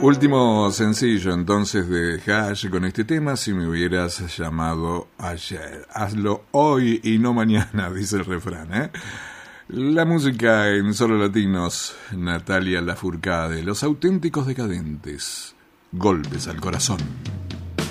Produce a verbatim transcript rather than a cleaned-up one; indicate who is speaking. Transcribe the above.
Speaker 1: Último sencillo entonces de Hash con este tema. Si me hubieras llamado ayer, hazlo hoy y no mañana, dice el refrán, ¿eh? La música en Solo Latinos, Natalia Lafourcade, Los Auténticos Decadentes, Golpes al Corazón.